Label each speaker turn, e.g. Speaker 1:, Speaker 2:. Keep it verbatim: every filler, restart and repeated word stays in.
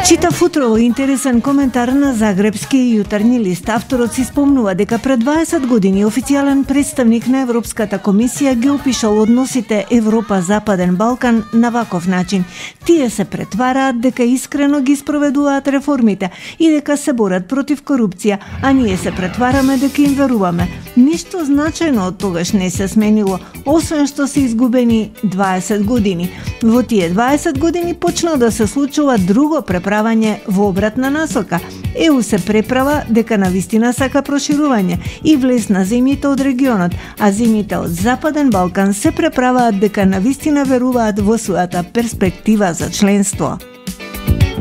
Speaker 1: Читав утрово интересен коментар на Загребскиот јутарњи лист. Авторот си спомнува дека пред дваесет години официјален представник на Европската комисија ги опишал односите Европа-Западен Балкан на ваков начин. Тие се претвараат дека искрено ги спроведуваат реформите и дека се борат против корупција, а ние се претвараме дека им веруваме. Ништо значајно од тогаш не се сменило, освен што се изгубени дваесет години. Во тие дваесет години почна да се случува друго преправање во обратна насока. Е У се преправа дека навистина сака проширување и влез на земјите од регионот, а земјите од Западен Балкан се преправаат дека навистина веруваат во својата перспектива за членство.